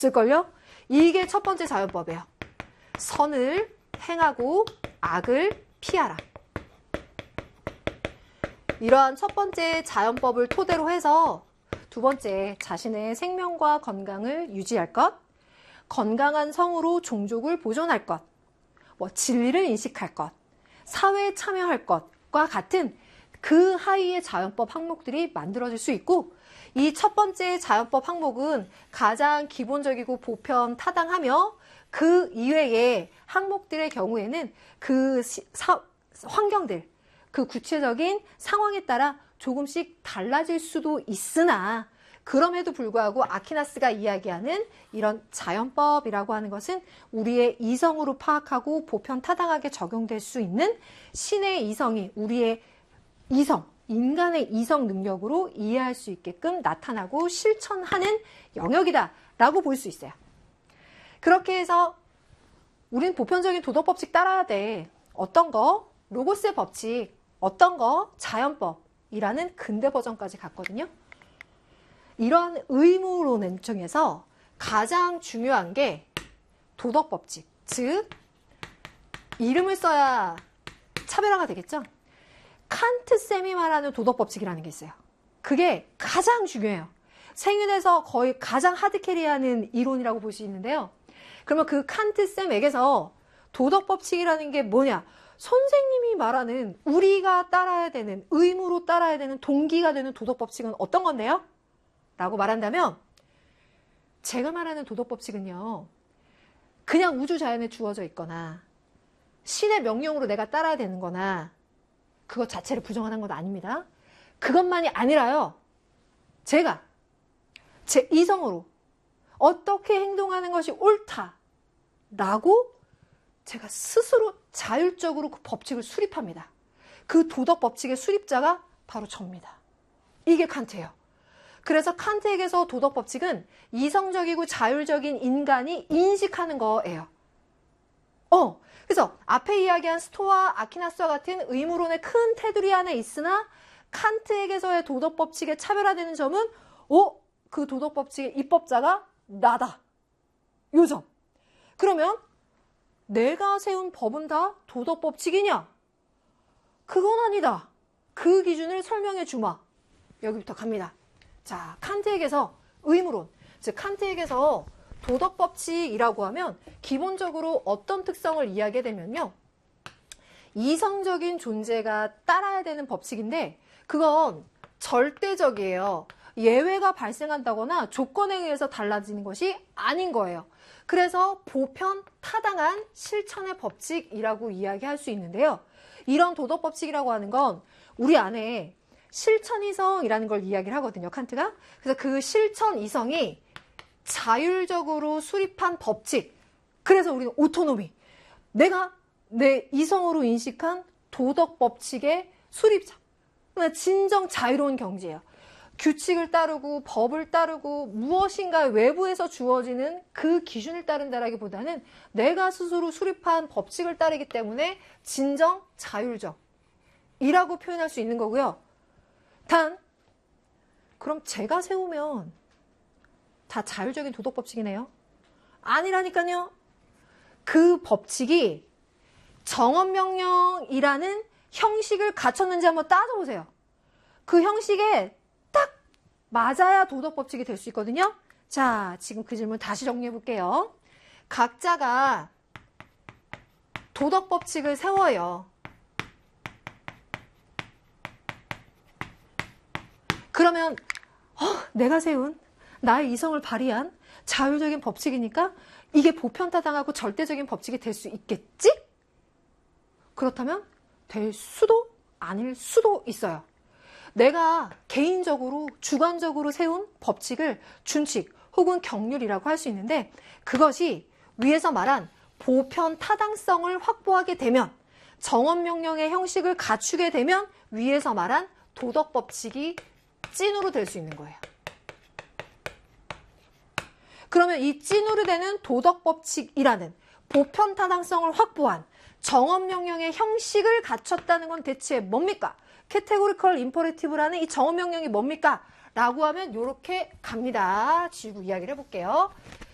없을걸요? 이게 첫 번째 자연법이에요. 선을 행하고 악을 피하라. 이러한 첫 번째 자연법을 토대로 해서 두 번째, 자신의 생명과 건강을 유지할 것, 건강한 성으로 종족을 보존할 것, 진리를 인식할 것, 사회에 참여할 것과 같은 그 하위의 자연법 항목들이 만들어질 수 있고, 이 첫 번째 자연법 항목은 가장 기본적이고 보편 타당하며 그 이외의 항목들의 경우에는 그 환경들, 그 구체적인 상황에 따라 조금씩 달라질 수도 있으나, 그럼에도 불구하고 아퀴나스가 이야기하는 이런 자연법이라고 하는 것은 우리의 이성으로 파악하고 보편 타당하게 적용될 수 있는 신의 이성이 우리의 이성, 인간의 이성 능력으로 이해할 수 있게끔 나타나고 실천하는 영역이다라고 볼 수 있어요. 그렇게 해서 우린 보편적인 도덕법칙 따라야 돼. 어떤 거? 로고스의 법칙. 어떤 거? 자연법이라는 근대 버전까지 갔거든요. 이런 의무론 중에서 가장 중요한 게 도덕법칙. 즉, 이름을 써야 차별화가 되겠죠? 칸트쌤이 말하는 도덕법칙이라는 게 있어요. 그게 가장 중요해요. 생윤에서 거의 가장 하드캐리하는 이론이라고 볼 수 있는데요. 그러면 그 칸트쌤에게서 도덕법칙이라는 게 뭐냐? 선생님이 말하는 우리가 따라야 되는, 의무로 따라야 되는 동기가 되는 도덕법칙은 어떤 건데요? 라고 말한다면, 제가 말하는 도덕법칙은요, 그냥 우주자연에 주어져 있거나 신의 명령으로 내가 따라야 되는 거나 그것 자체를 부정하는 건 아닙니다. 그것만이 아니라요, 제가 제 이성으로 어떻게 행동하는 것이 옳다라고 제가 스스로 자율적으로 그 법칙을 수립합니다. 그 도덕 법칙의 수립자가 바로 접니다. 이게 칸트예요. 그래서 칸트에게서 도덕 법칙은 이성적이고 자율적인 인간이 인식하는 거예요. 그래서 앞에 이야기한 스토아, 아퀴나스와 같은 의무론의 큰 테두리 안에 있으나 칸트에게서의 도덕 법칙에 차별화되는 점은 그 도덕 법칙의 입법자가 나다. 요 점. 그러면 내가 세운 법은 다 도덕 법칙이냐? 그건 아니다. 그 기준을 설명해 주마. 여기부터 갑니다. 자, 칸트에게서 의무론, 즉 칸트에게서 도덕 법칙이라고 하면 기본적으로 어떤 특성을 이야기하게 되면요, 이성적인 존재가 따라야 되는 법칙인데 그건 절대적이에요. 예외가 발생한다거나 조건에 의해서 달라지는 것이 아닌 거예요. 그래서 보편 타당한 실천의 법칙이라고 이야기할 수 있는데요. 이런 도덕 법칙이라고 하는 건 우리 안에 실천 이성이라는 걸 이야기를 하거든요, 칸트가. 그래서 그 실천 이성이 자율적으로 수립한 법칙. 그래서 우리는 오토노미. 내가 내 이성으로 인식한 도덕 법칙의 수립자. 진정 자유로운 경지예요. 규칙을 따르고 법을 따르고 무엇인가 외부에서 주어지는 그 기준을 따른다라기보다는 내가 스스로 수립한 법칙을 따르기 때문에 진정 자율적이라고 표현할 수 있는 거고요. 단, 그럼 제가 세우면 다 자율적인 도덕 법칙이네요? 아니라니까요. 그 법칙이 정언명령이라는 형식을 갖췄는지 한번 따져보세요. 그 형식에 딱 맞아야 도덕 법칙이 될 수 있거든요. 자, 지금 그 질문 다시 정리해 볼게요. 각자가 도덕 법칙을 세워요. 그러면 내가 세운 나의 이성을 발휘한 자율적인 법칙이니까 이게 보편타당하고 절대적인 법칙이 될 수 있겠지? 그렇다면 될 수도 아닐 수도 있어요. 내가 개인적으로 주관적으로 세운 법칙을 준칙 혹은 경률이라고 할 수 있는데 그것이 위에서 말한 보편타당성을 확보하게 되면 정언명령의 형식을 갖추게 되면 위에서 말한 도덕법칙이 찐으로 될 수 있는 거예요. 그러면 이 찐으로 되는 도덕법칙이라는 보편타당성을 확보한 정언명령의 형식을 갖췄다는 건 대체 뭡니까? 캐테고리컬 임퍼레티브라는 이 정언명령이 뭡니까? 라고 하면 이렇게 갑니다. 지우고 이야기를 해볼게요.